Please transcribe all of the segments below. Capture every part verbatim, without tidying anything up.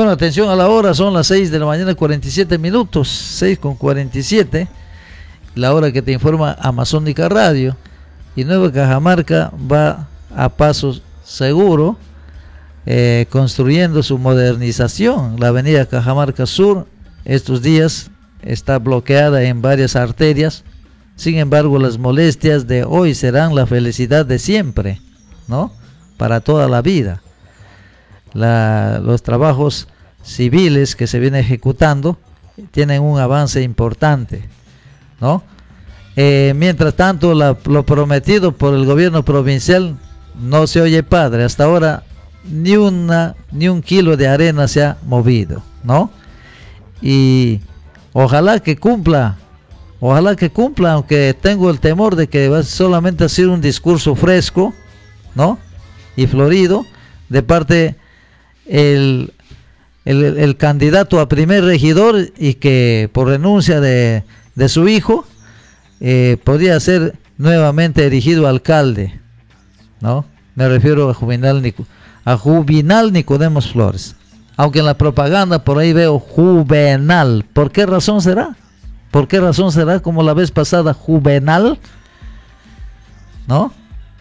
Bueno, atención a la hora, son las seis de la mañana, cuarenta y siete minutos, seis con cuarenta y siete, la hora que te informa Amazónica Radio. Y Nueva Cajamarca va a pasos seguros, eh, construyendo su modernización. La avenida Cajamarca Sur estos días está bloqueada en varias arterias. Sin embargo, las molestias de hoy serán la felicidad de siempre, ¿no? Para toda la vida. La, los trabajos civiles que se vienen ejecutando tienen un avance importante, ¿no? Eh, mientras tanto, la, lo prometido por el gobierno provincial no se oye padre. Hasta ahora ni una ni un kilo de arena se ha movido, ¿no? Y ojalá que cumpla, ojalá que cumpla, aunque tengo el temor de que va solamente a ser un discurso fresco, ¿no? Y florido de parte el, el, el candidato a primer regidor, y que por renuncia de, de su hijo eh, podría ser nuevamente erigido alcalde, ¿no? Me refiero a Juvenal, Nico, a Juvenal Nicodemos Flores. Aunque en la propaganda por ahí veo Juvenal. ¿Por qué razón será? ¿Por qué razón será como la vez pasada Juvenal? ¿No?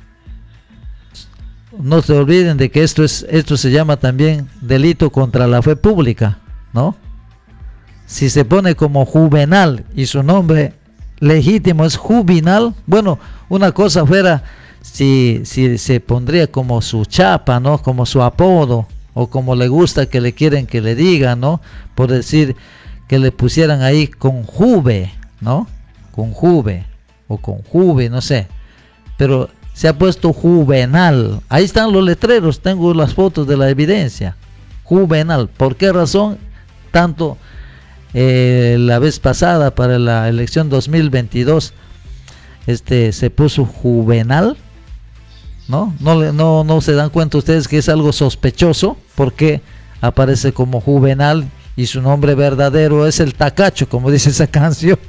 No se olviden de que esto es esto se llama también delito contra la fe pública, ¿no? Si se pone como Juvenal y su nombre legítimo es Juvenal, bueno, una cosa fuera si, si se pondría como su chapa, ¿no? Como su apodo, o como le gusta que le quieren que le digan, ¿no? Por decir que le pusieran ahí con Juve, ¿no? Con Juve, o con Juve, no sé. Pero se ha puesto Juvenal. Ahí están los letreros, tengo las fotos de la evidencia. Juvenal. ¿Por qué razón? Tanto eh, la vez pasada para la elección dos mil veintidós este, se puso Juvenal, ¿no? No, no, no se dan cuenta ustedes que es algo sospechoso, porque aparece como Juvenal y su nombre verdadero es el Tacacho, como dice esa canción.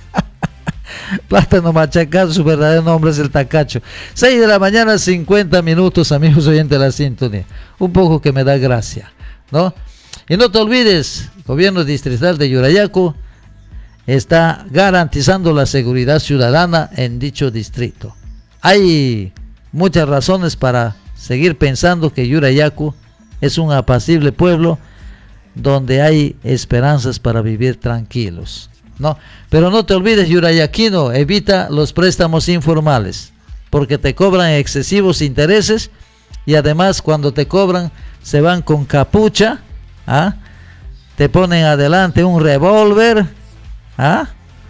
Plátano machacado, su verdadero nombre es el Tacacho. seis de la mañana, cincuenta minutos, amigos oyentes de la sintonía. Un poco que me da gracia, ¿no? Y no te olvides, gobierno distrital de Yurayacu está garantizando la seguridad ciudadana en dicho distrito. Hay muchas razones para seguir pensando que Yurayacu es un apacible pueblo donde hay esperanzas para vivir tranquilos, ¿no? Pero no te olvides, yurayaquino, evita los préstamos informales, porque te cobran excesivos intereses, y además cuando te cobran se van con capucha, ¿ah? Te ponen adelante un revólver, ¿ah?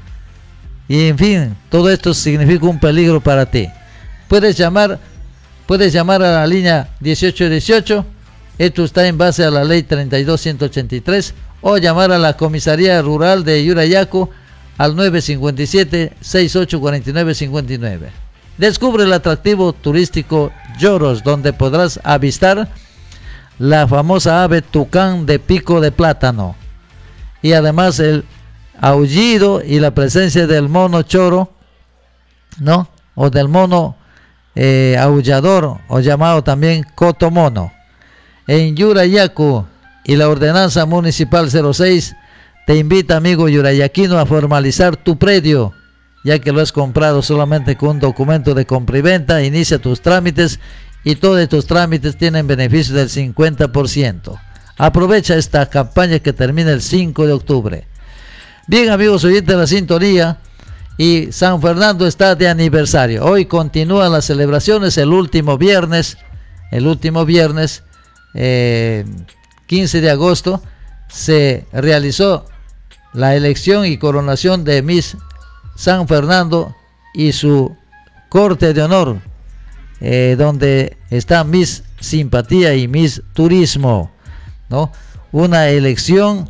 Y en fin, todo esto significa un peligro para ti. Puedes llamar, puedes llamar a la línea dieciocho dieciocho, esto está en base a la ley treinta y dos ciento ochenta y tres, o llamar a la comisaría rural de Yurayacu al nueve cinco siete, seis ocho cuatro nueve cinco nueve. Descubre el atractivo turístico Lloros, donde podrás avistar la famosa ave tucán de pico de plátano, y además el aullido y la presencia del mono choro, ¿no? O del mono eh, aullador, o llamado también cotomono. En Yurayacu y la ordenanza municipal cero seis te invita, amigo yurayaquino, a formalizar tu predio, ya que lo has comprado solamente con un documento de compra y venta. Inicia tus trámites y todos estos trámites tienen beneficio del cincuenta por ciento. Aprovecha esta campaña que termina el cinco de octubre. Bien, amigos oyentes de la sintonía, y San Fernando está de aniversario. Hoy continúan las celebraciones. El último viernes, el último viernes, eh, quince de agosto, se realizó la elección y coronación de Miss San Fernando y su corte de honor, eh, donde está Miss Simpatía y Miss Turismo, ¿no? Una elección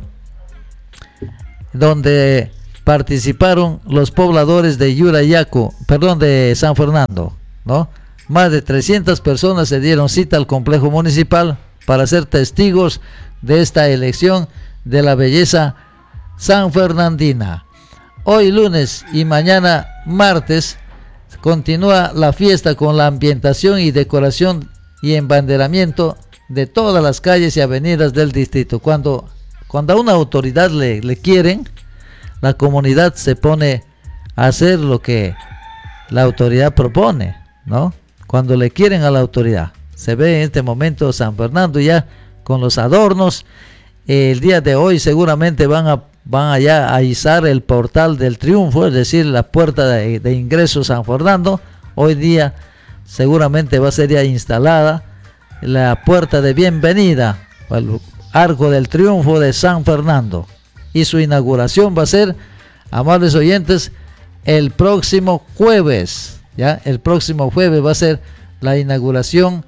donde participaron los pobladores de Yurayacu, perdón, de San Fernando, ¿no? Más de trescientas personas se dieron cita al complejo municipal para ser testigos de esta elección de la belleza sanfernandina. Hoy lunes y mañana martes continúa la fiesta con la ambientación y decoración y embanderamiento de todas las calles y avenidas del distrito. Cuando, cuando a una autoridad le, le quieren, la comunidad se pone a hacer lo que la autoridad propone, ¿no? Cuando le quieren a la autoridad. Se ve en este momento San Fernando ya con los adornos. El día de hoy seguramente van a van allá a izar el portal del triunfo, es decir, la puerta de, de ingreso San Fernando. Hoy día seguramente va a ser ya instalada la puerta de bienvenida, el arco del triunfo de San Fernando, y su inauguración va a ser, amables oyentes, el próximo jueves. Ya el próximo jueves va a ser la inauguración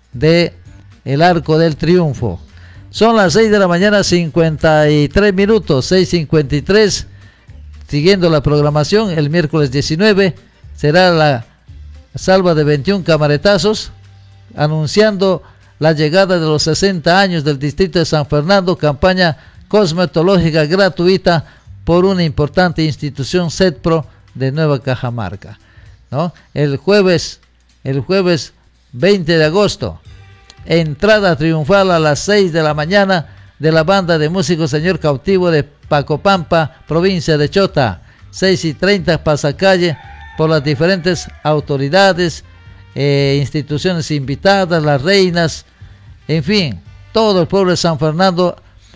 de el arco del triunfo. Son las seis de la mañana, cincuenta y tres minutos, seis cincuenta y tres. Siguiendo la programación, el miércoles diecinueve será la salva de veintiún camaretazos, anunciando la llegada de los sesenta años del distrito de San Fernando, campaña cosmetológica gratuita por una importante institución SEDPRO de Nueva Cajamarca, ¿no? El jueves, el jueves veinte de agosto, entrada triunfal a las seis de la mañana de la banda de músicos Señor Cautivo de Pacopampa, provincia de Chota. Seis y treinta, pasacalle por las diferentes autoridades, eh, instituciones invitadas, las reinas, en fin, todo el pueblo de San Fernando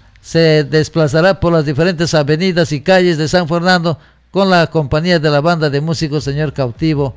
se desplazará por las diferentes avenidas y calles de San Fernando con la compañía de la banda de músicos Señor Cautivo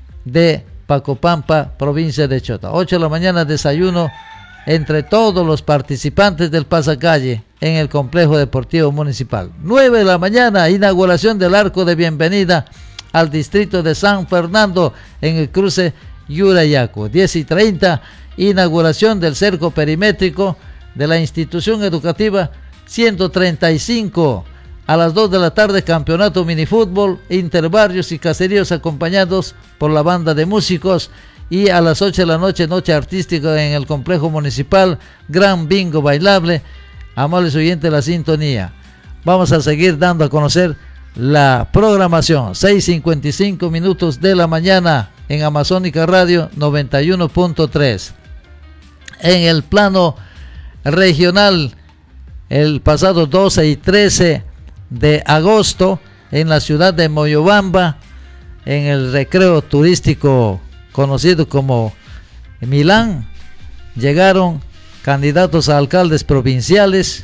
de Pacopampa, provincia de Chota. ocho de la mañana, desayuno entre todos los participantes del pasacalle en el complejo deportivo municipal. nueve de la mañana, inauguración del arco de bienvenida al distrito de San Fernando en el cruce Yurayaco. diez y treinta, inauguración del cerco perimétrico de la institución educativa ciento treinta y cinco. A las dos de la tarde, campeonato minifútbol, interbarrios y caseríos acompañados por la banda de músicos. Y a las ocho de la noche, noche artística en el complejo municipal, gran bingo bailable. Amables oyentes de la sintonía, vamos a seguir dando a conocer la programación. seis cincuenta y cinco minutos de la mañana en Amazónica Radio noventa y uno punto tres. En el plano regional, el pasado doce y trece de agosto, en la ciudad de Moyobamba, en el recreo turístico conocido como Milán, llegaron candidatos a alcaldes provinciales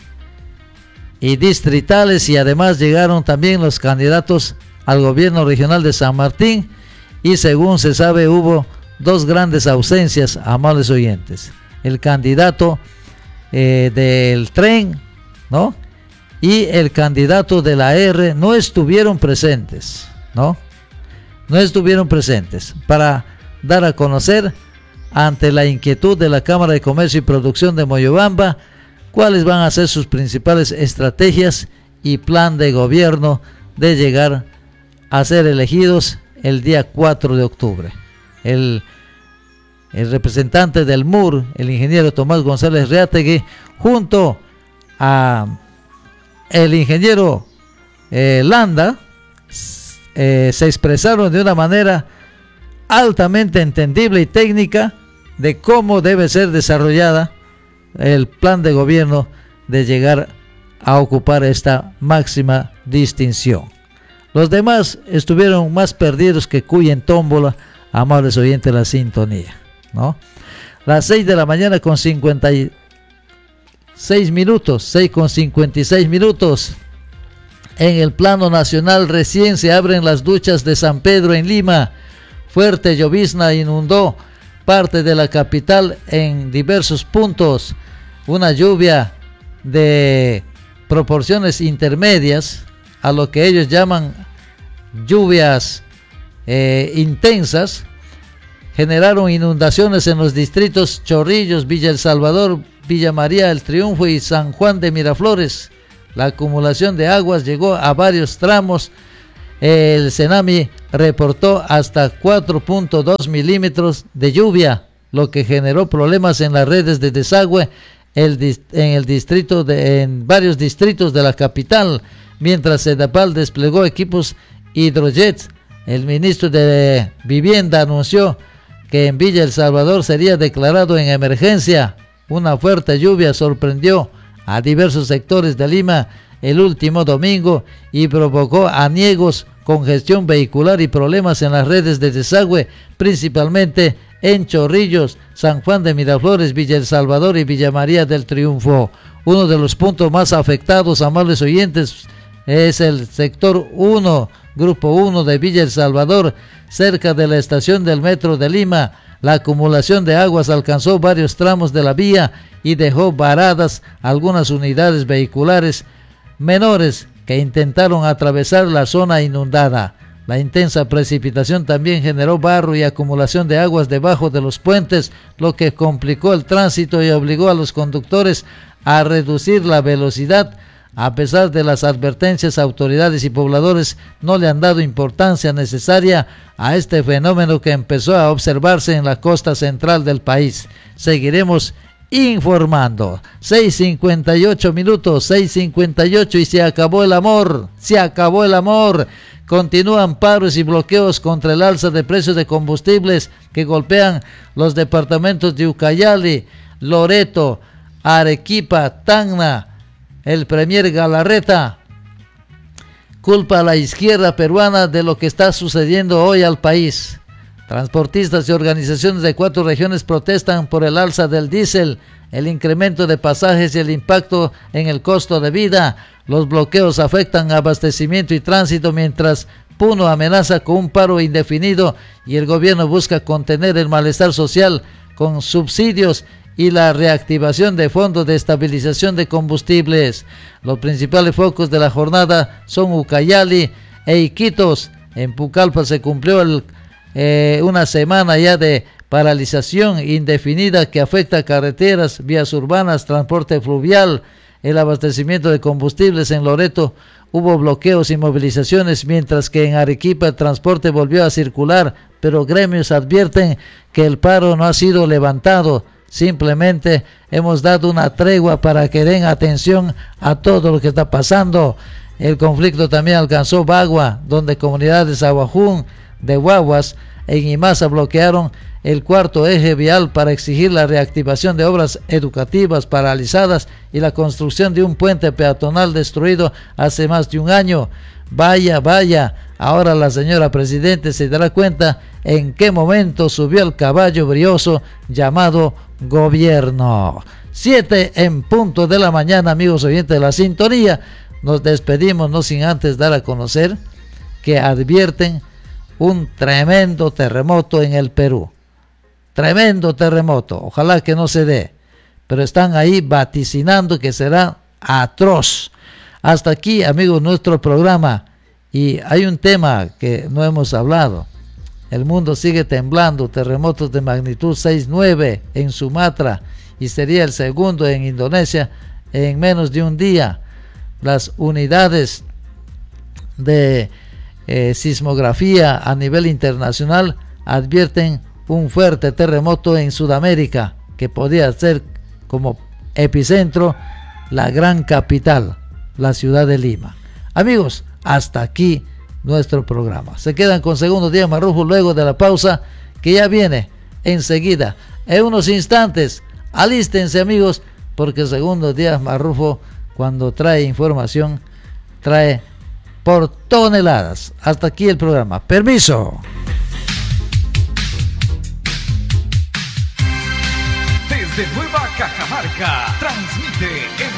y distritales, y además llegaron también los candidatos al gobierno regional de San Martín, y según se sabe hubo dos grandes ausencias, amables oyentes. El candidato eh, del tren, ¿no?, y el candidato de la R no estuvieron presentes, ¿no? No estuvieron presentes para dar a conocer, ante la inquietud de la Cámara de Comercio y Producción de Moyobamba, cuáles van a ser sus principales estrategias y plan de gobierno de llegar a ser elegidos el día cuatro de octubre. El, el representante del M U R, el ingeniero Tomás González Reategui, junto a el ingeniero eh, Landa, eh, se expresaron de una manera altamente entendible y técnica de cómo debe ser desarrollada el plan de gobierno de llegar a ocupar esta máxima distinción. Los demás estuvieron más perdidos que cuy en tómbola, amables oyentes de la sintonía, ¿no? Las seis de la mañana con cincuenta y seis minutos, seis con cincuenta y seis minutos. En el plano nacional, recién se abren las duchas de San Pedro en Lima. Fuerte llovizna inundó parte de la capital en diversos puntos. Una lluvia de proporciones intermedias, a lo que ellos llaman lluvias eh, intensas, generaron inundaciones en los distritos Chorrillos, Villa El Salvador, Villa María El Triunfo y San Juan de Miraflores. La acumulación de aguas llegó a varios tramos. El Senami reportó hasta cuatro punto dos milímetros de lluvia, lo que generó problemas en las redes de desagüe el, en el distrito de, en varios distritos de la capital, mientras Sedapal desplegó equipos hidrojets. El ministro de Vivienda anunció que en Villa El Salvador sería declarado en emergencia Una fuerte lluvia sorprendió a diversos sectores de Lima el último domingo y provocó aniegos, congestión vehicular y problemas en las redes de desagüe, principalmente en Chorrillos, San Juan de Miraflores, Villa El Salvador y Villa María del Triunfo. Uno de los puntos más afectados, amables oyentes, es el sector uno, grupo uno de Villa El Salvador, cerca de la estación del metro de Lima. La acumulación de aguas alcanzó varios tramos de la vía y dejó varadas algunas unidades vehiculares menores que intentaron atravesar la zona inundada. La intensa precipitación también generó barro y acumulación de aguas debajo de los puentes, lo que complicó el tránsito y obligó a los conductores a reducir la velocidad. A pesar de las advertencias, autoridades y pobladores no le han dado importancia necesaria a este fenómeno que empezó a observarse en la costa central del país. Seguiremos informando. seis cincuenta y ocho minutos, seis cincuenta y ocho y se acabó el amor, se acabó el amor. Continúan paros y bloqueos contra el alza de precios de combustibles que golpean los departamentos de Ucayali, Loreto, Arequipa, Tacna. El premier Galarreta culpa a la izquierda peruana de lo que está sucediendo hoy al país. Transportistas y organizaciones de cuatro regiones protestan por el alza del diésel, el incremento de pasajes y el impacto en el costo de vida. Los bloqueos afectan abastecimiento y tránsito, mientras Puno amenaza con un paro indefinido y el gobierno busca contener el malestar social con subsidios y la reactivación de fondos de estabilización de combustibles. Los principales focos de la jornada son Ucayali e Iquitos. En Pucallpa se cumplió el, eh, una semana ya de paralización indefinida que afecta a carreteras, vías urbanas, transporte fluvial, el abastecimiento de combustibles. En Loreto hubo bloqueos y movilizaciones, mientras que en Arequipa el transporte volvió a circular, pero gremios advierten que el paro no ha sido levantado. Simplemente hemos dado una tregua para que den atención a todo lo que está pasando. El conflicto también alcanzó Bagua, donde comunidades Aguajún, de Guaguas en Imasa bloquearon el cuarto eje vial para exigir la reactivación de obras educativas paralizadas y la construcción de un puente peatonal destruido hace más de un año. Vaya, vaya, ahora la señora presidente se dará cuenta en qué momento subió el caballo brioso llamado gobierno. Siete en punto de la mañana, amigos oyentes de la sintonía. Nos despedimos, no sin antes dar a conocer que advierten un tremendo terremoto en el Perú. Tremendo terremoto, ojalá que no se dé, pero están ahí vaticinando que será atroz. Hasta aquí, amigos, nuestro programa. Y hay un tema que no hemos hablado. El mundo sigue temblando, terremotos de magnitud seis nueve en Sumatra y sería el segundo en Indonesia en menos de un día. Las unidades de eh, sismografía a nivel internacional advierten un fuerte terremoto en Sudamérica que podría ser como epicentro la gran capital, la ciudad de Lima. Amigos, hasta aquí nuestro programa. Se quedan con Segundo Díaz Marrufo luego de la pausa que ya viene enseguida. En unos instantes, alístense, amigos, porque Segundo Díaz Marrufo, cuando trae información, trae por toneladas. Hasta aquí el programa. Permiso. Desde Nueva Cajamarca, transmite en